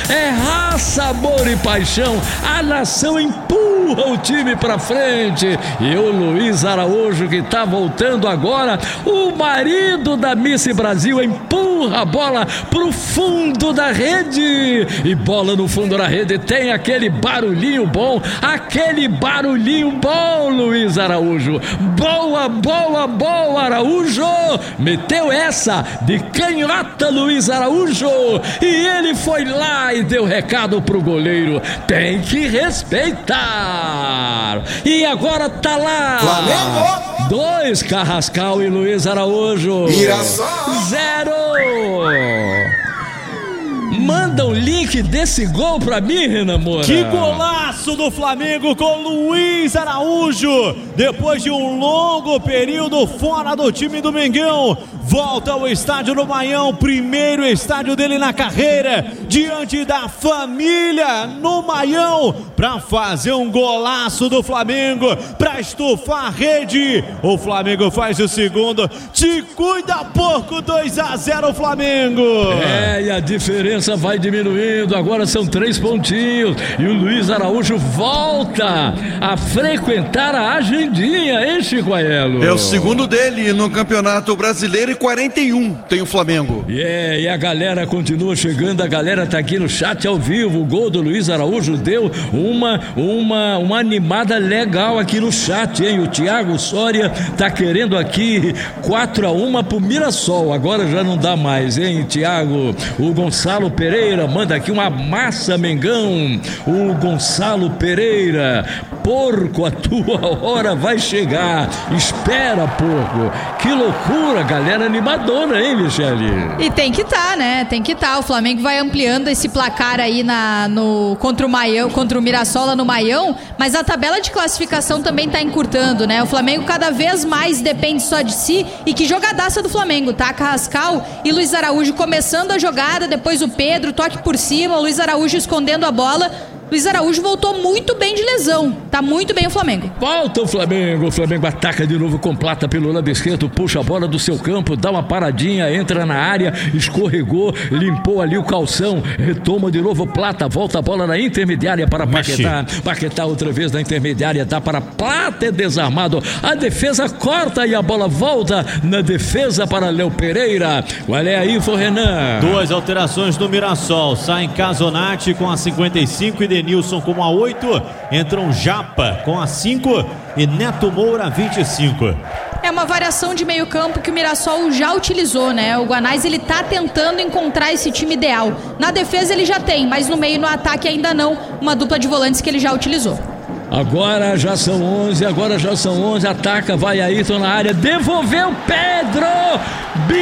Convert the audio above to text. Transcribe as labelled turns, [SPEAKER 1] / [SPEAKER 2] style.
[SPEAKER 1] é raça, amor e paixão. A nação empurra o time pra frente. E o Luiz Araújo, que tá voltando agora, o marido da Miss Brasil, empurra a bola pro fundo da rede. E bola no fundo da rede tem aquele barulhinho bom, Luiz Araújo. Boa, boa, boa, Araújo. Meteu essa de canhota, Luiz Araújo. E ele foi lá e deu recado pro goleiro. Tem que respeitar. E agora tá lá.
[SPEAKER 2] Flamengo.
[SPEAKER 1] 2, Carrascal e Luiz Araújo. 0. Manda o link desse gol pra mim, Renan Moura.
[SPEAKER 3] Que golaço do Flamengo com Luiz Araújo. Depois de um longo período fora do time do Mengão, volta ao estádio do Maião, primeiro estádio dele na carreira, diante da família no Maião, pra fazer um golaço do Flamengo, pra estufar a rede. O Flamengo faz o segundo. Te cuida, porco. 2-0 Flamengo.
[SPEAKER 1] E a diferença vai diminuindo. Agora são 3 pontinhos. E o Luiz Araújo volta a frequentar a agendinha, hein, Chico Aiello?
[SPEAKER 2] É o segundo dele no Campeonato Brasileiro e 41 tem o Flamengo.
[SPEAKER 1] E a galera continua chegando. A galera tá aqui no chat ao vivo. O gol do Luiz Araújo deu uma animada legal aqui no chat, hein? O Thiago Soria tá querendo aqui 4-1 pro Mirassol. Agora já não dá mais, hein, Thiago? O Gonçalo Pereira manda aqui uma massa, Mengão. O Gonçalo Pereira: porco, a tua hora vai chegar. Espera, porco. Que loucura, galera animadora, hein, Michele?
[SPEAKER 4] E tem que tá, né? Tem que tá. O Flamengo vai ampliando esse placar aí contra o Maião, contra o Mirassol lá no Maião, mas a tabela de classificação também tá encurtando, né? O Flamengo cada vez mais depende só de si. E que jogadaça do Flamengo, tá? Carrascal e Luiz Araújo começando a jogada, depois o Pedro, toque por cima, o Luiz Araújo escondendo a bola. Luiz Araújo voltou muito bem de lesão. Tá muito bem o Flamengo.
[SPEAKER 1] Volta o Flamengo ataca de novo com Plata pelo lado esquerdo, puxa a bola do seu campo, dá uma paradinha, entra na área, escorregou, limpou ali o calção, retoma de novo Plata, volta a bola na intermediária para Paquetá. Paquetá outra vez na intermediária, dá para Plata, é desarmado, a defesa corta e a bola volta na defesa para Léo Pereira. Qual é a info, Renan?
[SPEAKER 3] 2 alterações do Mirassol, saem Casonati com a 55 e Denilson com a 8, entram Japa com a 5 e Neto Moura 25.
[SPEAKER 4] É uma variação de meio campo que o Mirassol já utilizou, né? O Guanais, ele tá tentando encontrar esse time ideal. Na defesa ele já tem, mas no meio e no ataque ainda não. Uma dupla de volantes que ele já utilizou.
[SPEAKER 1] Agora já são 11, ataca, vai Ayrton na área, devolveu Pedro!